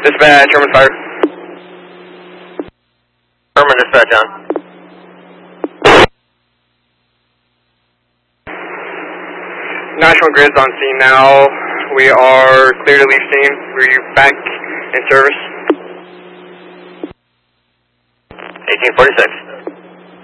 Dispatch, Herman Fire. Herman, dispatch on. National Grid's on scene now. We are clear to leave scene. We're back in service. 1846.